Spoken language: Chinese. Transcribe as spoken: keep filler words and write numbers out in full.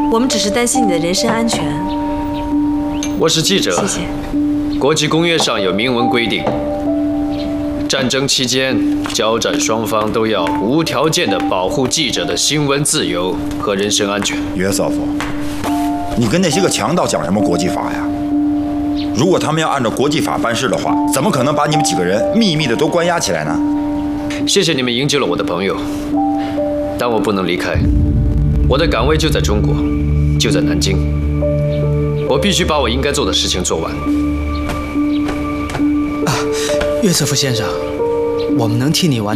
我们只是担心你的人身安全。 我是记者。 谢谢。 国际公约上有明文规定，战争期间交战双方都要无条件地保护记者的新闻自由和人身安全。 约瑟夫，你跟那些个强盗讲什么国际法呀？如果他们要按照国际法办事的话，怎么可能把你们几个人秘密的都关押起来呢？ 谢谢你们营救了我的朋友，但我不能离开。我的岗位就在中国，就在南京。我必须把我应该做的事情做完。 啊，约瑟夫先生，我们能替你完